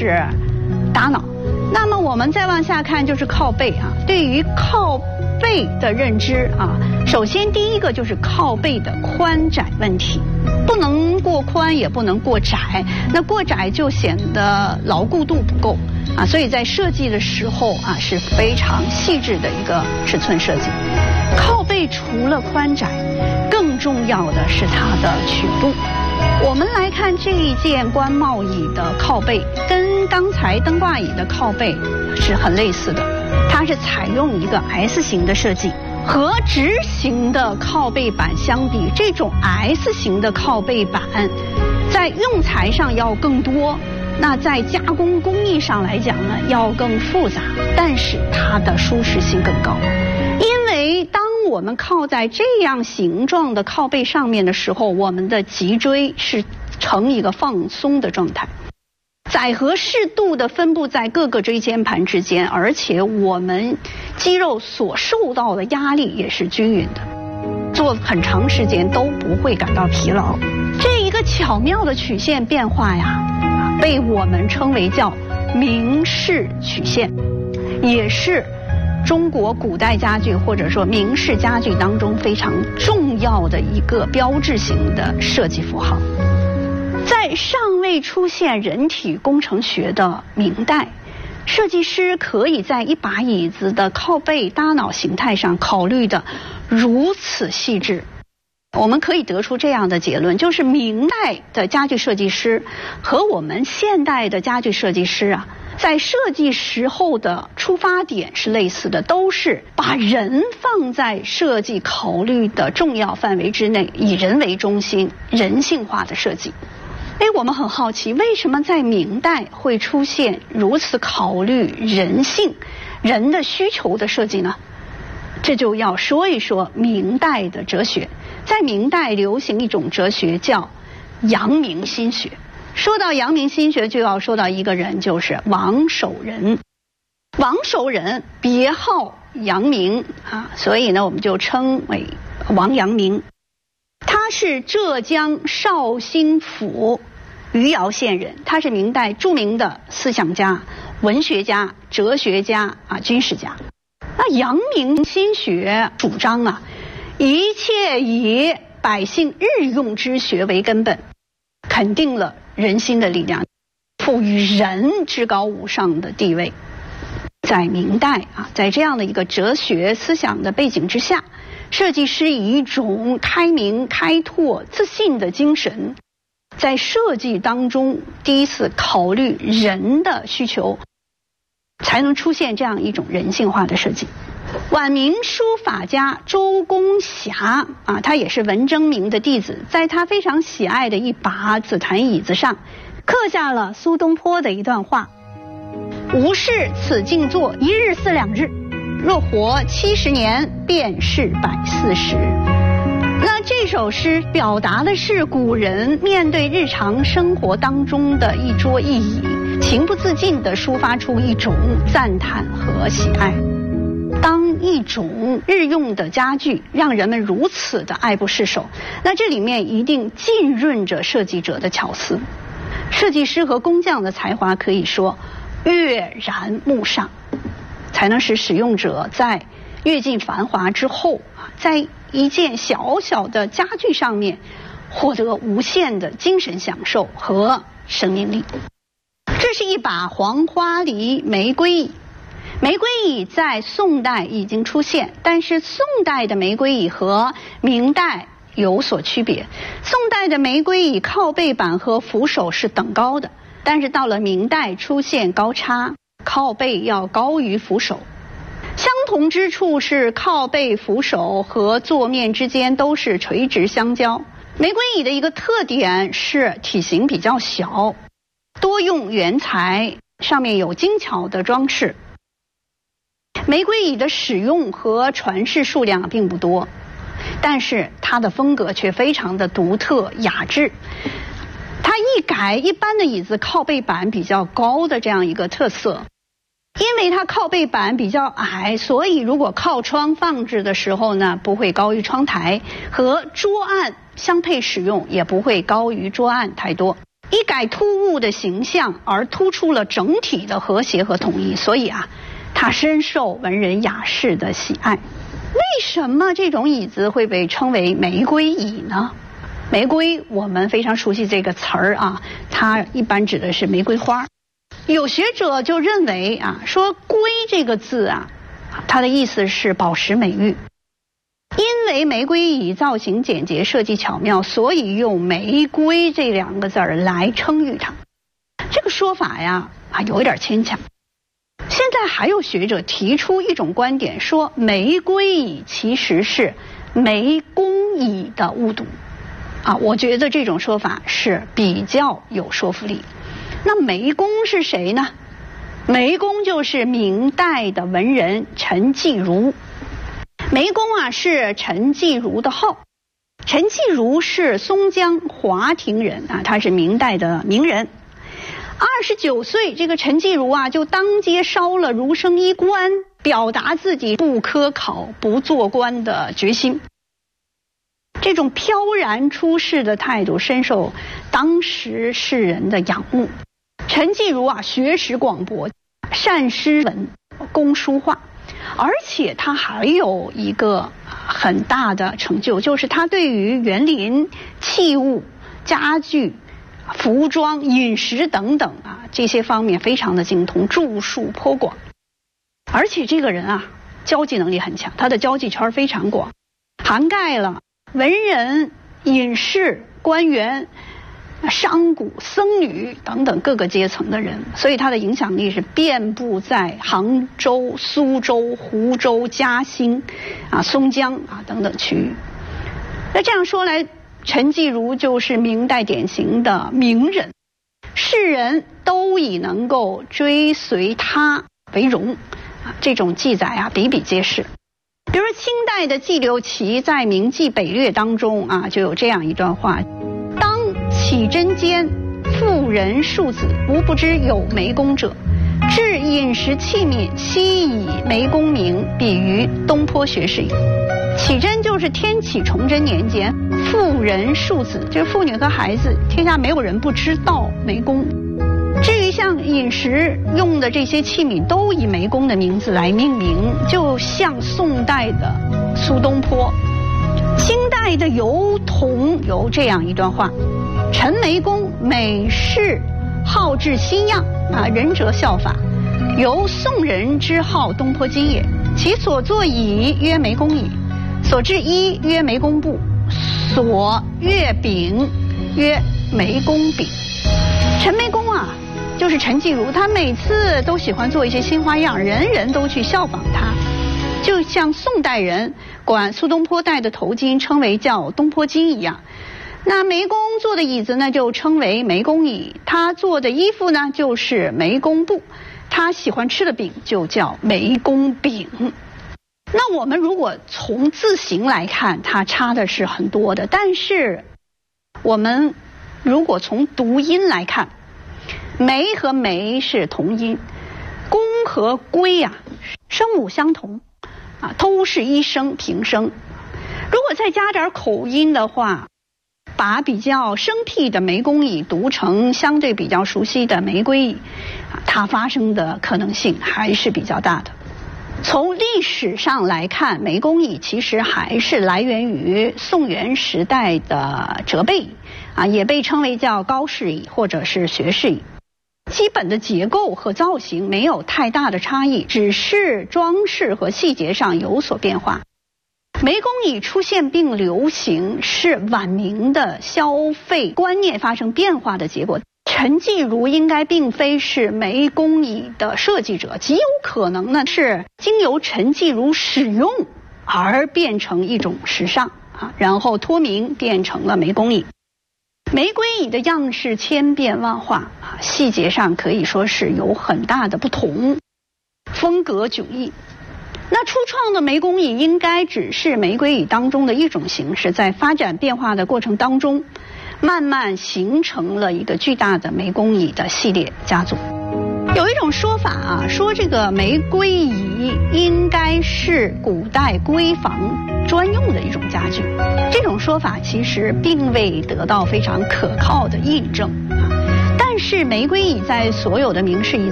是打脑。那么我们再往下看就是靠背啊。对于靠背的认知啊，首先第一个就是靠背的宽窄问题，不能过宽也不能过窄，那过窄就显得牢固度不够啊，所以在设计的时候啊是非常细致的一个尺寸设计。靠背除了宽窄，更重要的是它的曲度。我们来看这一件官帽椅的靠背，跟刚才灯挂椅的靠背是很类似的，它是采用一个 S 型的设计。和直型的靠背板相比，这种 S 型的靠背板在用材上要更多，那在加工工艺上来讲呢要更复杂，但是它的舒适性更高。因为当我们靠在这样形状的靠背上面的时候，我们的脊椎是呈一个放松的状态，载荷适度的分布在各个椎间盘之间，而且我们肌肉所受到的压力也是均匀的，做很长时间都不会感到疲劳。这一个巧妙的曲线变化呀，被我们称为叫明式曲线，也是中国古代家具或者说明式家具当中非常重要的一个标志性的设计符号。在尚未出现人体工程学的明代，设计师可以在一把椅子的靠背搭脑形态上考虑的如此细致。我们可以得出这样的结论，就是明代的家具设计师和我们现代的家具设计师啊，在设计时候的出发点是类似的，都是把人放在设计考虑的重要范围之内，以人为中心，人性化的设计。我们很好奇，为什么在明代会出现如此考虑人性、人的需求的设计呢？这就要说一说明代的哲学。在明代流行一种哲学叫阳明心学。说到阳明心学，就要说到一个人，就是王守仁。王守仁别号阳明啊，所以呢我们就称为王阳明。他是浙江绍兴府余姚县人，他是明代著名的思想家、文学家、哲学家啊、军事家。那阳明心学主张啊，一切以百姓日用之学为根本，肯定了人心的力量，赋予人至高无上的地位。在明代啊，在这样的一个哲学思想的背景之下，设计师以一种开明、开拓、自信的精神，在设计当中第一次考虑人的需求，才能出现这样一种人性化的设计。晚明书法家周公侠啊，他也是文征明的弟子，在他非常喜爱的一把紫檀椅子上刻下了苏东坡的一段话：吾视此静坐，一日似两日，若活70年，便是140。那这首诗表达的是古人面对日常生活当中的一桌一椅，情不自禁地抒发出一种赞叹和喜爱。当一种日用的家具让人们如此的爱不释手，那这里面一定浸润着设计者的巧思。设计师和工匠的才华可以说跃然目上，才能使使用者在阅尽繁华之后，在一件小小的家具上面获得无限的精神享受和生命力。这是一把黄花梨玫瑰椅。玫瑰椅在宋代已经出现，但是宋代的玫瑰椅和明代有所区别。宋代的玫瑰椅靠背板和扶手是等高的，但是到了明代出现高差，靠背要高于扶手。相同之处是靠背、扶手和座面之间都是垂直相交。玫瑰椅的一个特点是体型比较小，多用原材，上面有精巧的装饰。玫瑰椅的使用和传世数量并不多，但是它的风格却非常的独特雅致。它一改一般的椅子靠背板比较高的这样一个特色，因为它靠背板比较矮，所以如果靠窗放置的时候呢，不会高于窗台，和桌案相配使用也不会高于桌案太多。 一改突兀的形象，而突出了整体的和谐和统一，所以啊，它深受文人雅士的喜爱。为什么这种椅子会被称为玫瑰椅呢？玫瑰我们非常熟悉这个词儿啊，它一般指的是玫瑰花。有学者就认为啊，说瑰这个字啊，它的意思是宝石美玉。因为玫瑰椅造型简洁，设计巧妙，所以用玫瑰这2个字来称誉它。这个说法呀有一点牵强。现在还有学者提出一种观点，说玫瑰椅其实是湄公椅的误读我觉得这种说法是比较有说服力。那湄公是谁呢？湄公就是明代的文人陈继儒。湄公是陈继儒的号。陈继儒是松江华亭人他是明代的名人。29岁，这个陈继儒就当街烧了儒生衣冠，表达自己不科考、不做官的决心。这种飘然出世的态度深受当时世人的仰慕。陈继儒学识广博，善诗文，工书画，而且他还有一个很大的成就，就是他对于园林、器物、家具、服装、饮食等等这些方面非常的精通，著述颇广。而且这个人交际能力很强，他的交际圈非常广，涵盖了文人、隐士、官员、商贾、僧侣等等各个阶层的人，所以他的影响力是遍布在杭州、苏州、湖州、嘉兴松江等等区域。那这样说来，陈继儒就是明代典型的名人，世人都以能够追随他为荣这种记载比比皆是。比如说清代的季留其在《明记北略》当中就有这样一段话：当启真间妇人庶子，无不知有湄公者，至饮食器皿，悉以湄公名，比于东坡学士矣。启真就是天启崇祯年间，妇人庶子就是妇女和孩子，天下没有人不知道湄公。至于像饮食用的这些器皿，都以湄公的名字来命名，就像宋代的苏东坡。清代的尤同有这样一段话：陈湄公美事好治新样仁者效法，由宋人之好东坡今也。其所作椅曰湄公椅，所制衣曰湄公布，所乐柄曰湄公柄。陈湄公就是陈继儒，他每次都喜欢做一些新花样，人人都去效仿他。就像宋代人管苏东坡戴的头巾称为叫东坡巾一样，那湄公做的椅子呢就称为湄公椅，他做的衣服呢就是湄公布，他喜欢吃的饼就叫湄公饼。那我们如果从字形来看，它差的是很多的，但是我们如果从读音来看，湄和梅是同音，公和归声母相同都是一声平声。如果再加点口音的话，把比较生僻的湄公椅读成相对比较熟悉的玫瑰椅它发生的可能性还是比较大的。从历史上来看，湄公椅其实还是来源于宋元时代的折背椅也被称为叫高士椅或者是学士椅。基本的结构和造型没有太大的差异，只是装饰和细节上有所变化。湄公椅出现并流行是晚明的消费观念发生变化的结果。陈继儒应该并非是湄公椅的设计者，极有可能呢是经由陈继儒使用而变成一种时尚然后脱名变成了湄公椅。玫瑰椅的样式千变万化细节上可以说是有很大的不同，风格迥异。那初创的湄公椅应该只是玫瑰椅当中的一种形式，在发展变化的过程当中，慢慢形成了一个巨大的湄公椅的系列家族。有一种说法说这个玫瑰椅应该是古代闺房专用的一种家具，这种说法其实并未得到非常可靠的印证是玫瑰椅在所有的明式椅